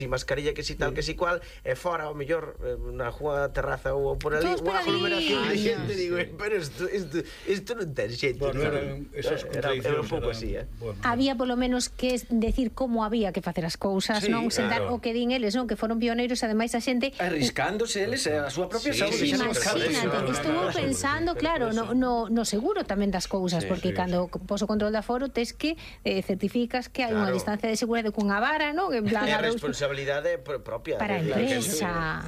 mascarilla que si tal, que si cual, e fora ao mellor na rúa, terraza ou por ali, unha aglomeración de xente, digo, pero isto non ten xente. Era un pouco así, Había polo menos que decir como había que facer as cousas, non sentar o que din eles, non, que foron pioneros, ademais a xente arriscándose eles a súa propia saúde. Imagínate, estuvo pensando, claro, no seguro tamén das cousas, porque cando pos o control de aforo tes que certificas que hai unha distancia de seguridade cunha vara, non? En plan, a responsabilidade propia para a empresa.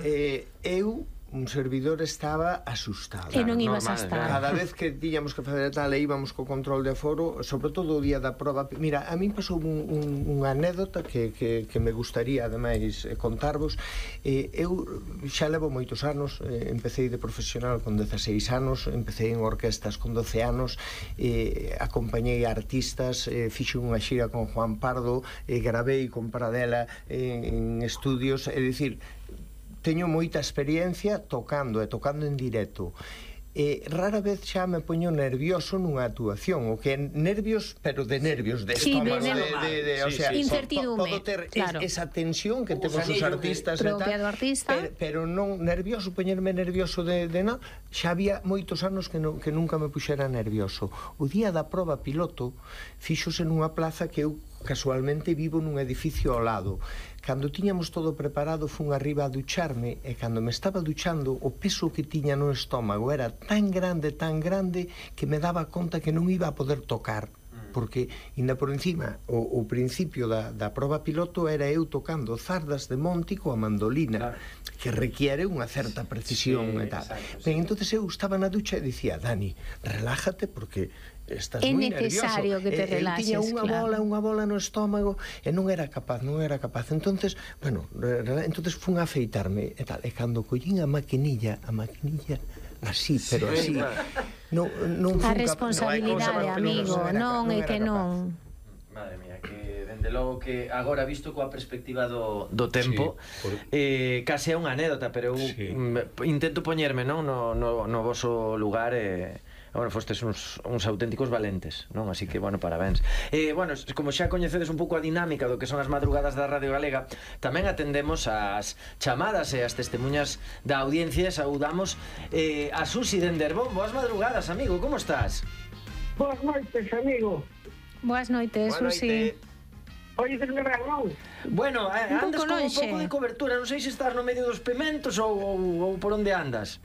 Eu, un servidor, estaba asustado. E non ibas a estar. Cada vez que tiñamos que facer tal e íbamos co control de aforo, sobre todo o día da proba. Mira, a min pasou unha anécdota que me gustaría ademais contarvos. Eu xa levo moitos anos, empecé de profesional con 16 anos, empecé en orquestas con 12 anos, acompañei artistas, fixo unha xira con Juan Pardo, gravei con Pradela en estudios, é dicir, teño moita experiencia tocando en directo. Rara vez xa me poño nervioso nunha actuación, o que é nervios, pero de nervios, de estómago, o sea, incertidume, podo ter esa tensión que temos os artistas propia do artista, pero non nervioso, poñerme nervioso de non, xa había moitos anos que nunca me puxera nervioso. O día da proba piloto fíxose nunha plaza que eu casualmente vivo nun edificio ao lado. Cando tiñamos todo preparado, fun arriba a ducharme, e cando me estaba duchando, o peso que tiña no estómago era tan grande, que me daba conta que non iba a poder tocar, porque, ainda por encima, o principio da proba piloto era eu tocando zardas de Monti coa mandolina, que requiere unha certa precisión e tal. Ben, entonces eu estaba na ducha e dicía, Dani, relájate, porque estás moi nervioso. É necesario que te relaxes, claro. Eu tiña unha bola no estómago e non era capaz. Entonces, bueno, entonces fun a afeitarme e tal, e cando collín a maquinilla así, pero así, non a responsabilidade, amigo, non é que non. Madre mía, que dende logo que agora visto coa perspectiva do tempo, case é unha anécdota, pero eu intento poñerme no voso lugar e bueno, fostes uns auténticos valentes, non? Así que, bueno, parabéns. Bueno, como xa coñecedes un pouco a dinámica do que son as madrugadas da Radio Galega, tamén atendemos as chamadas e as testemunhas da audiencia. Saudamos a Susi dende Herbón. Boas madrugadas, amigo, como estás? Boas noites, amigo. Boas noites, Susi. Oye, desme ben, non? Bueno, andas con un pouco de cobertura. Non sei se estás no medio dos pementos ou por onde andas.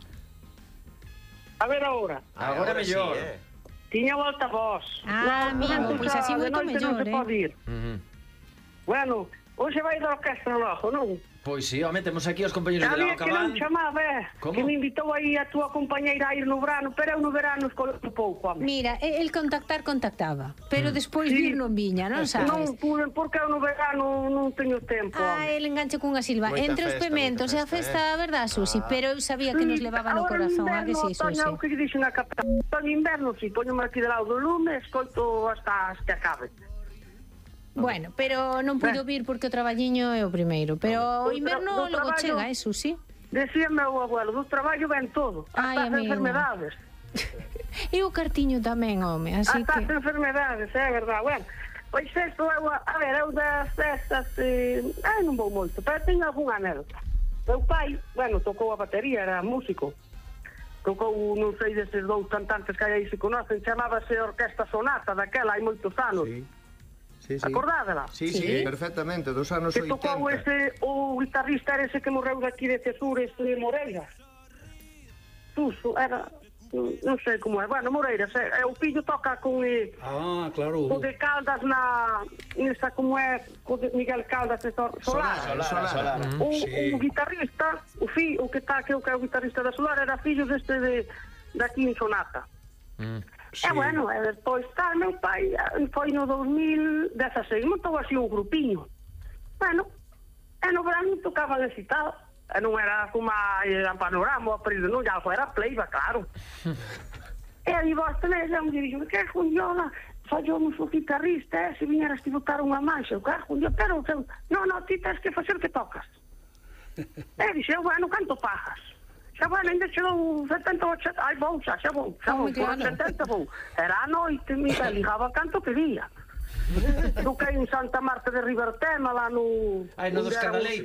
A ver agora. Agora mellor. Tiña volta vos. Amigo, pois así moito mellor, non se pode ir. Bueno, hoxe vai da orquestra logo, non? Pois si, home, temos aquí os compañeros de la Ocabán. Que non chamaba, que me invitou aí a túa compañeira a ir no verano, pero eu no verano escolho un pouco, home. Mira, el contactaba, pero despois vir non viña, non sabes? Non pude, porque eu no verano non teño tempo, home. El enganche cunha silva. Entre os pementos e a festa, verdad, Susi? Pero eu sabía que nos levaba no corazón, a que si, Susi? Agora, que lle dixen a capitán, en inverno, si, poñome aquí de lado do lume, escoito hasta que acabe. Bueno, pero non puido vir porque o traballiño é o primeiro. Pero o inverno logo chega, Susi? Decía meu abuelo, do traballo ven todo, hasta as enfermedades. E o cartiño tamén, home, así que... Hasta as enfermedades, é verdad. Bueno, pois isto, a ver, eu das festas, non vou moito, pero teño algunha anécdota. Meu pai, bueno, tocou a batería, era músico. Tocou, non sei, deses dous cantantes que aí se conocen, chamábase Orquesta Sonata, daquela, hai moitos anos. Sí. Acordádela? Sí, perfectamente, dos anos 80. Que tocou o guitarrista era ese que morreu daqui de Cesures de Moreiras. Suso, era... non sei como é. Bueno, Moreiras, o fillo toca con... claro. O de Caldas nesta, como é, o de Miguel Caldas de Solar. O guitarrista, o fillo, que é o guitarrista da Solar, era fillo deste daqui en Sonata. E bueno, e depois meu pai foi no 2016, montou así un grupiño. Bueno, e no verano tocaban ese tal, e non era como a Panorama, a Perido, non, já era Pleiba, claro. E aí vos tenéis, eu me dirijo, que Juniola, fallou-nos o guitarrista, se viñeras ti botar unha mancha, que Juniola, pero, non, ti tens que facer que tocas. E dixe, bueno, canto pagas? Xa, bueno, ainda chegou 70, 80, ai, bom, xa vou, por 70 vou. Era a noite, mira, ligaba canto quería. Toquei en Santa Marta de Ribertema, lá no... Ai, no dos Cadaleitos.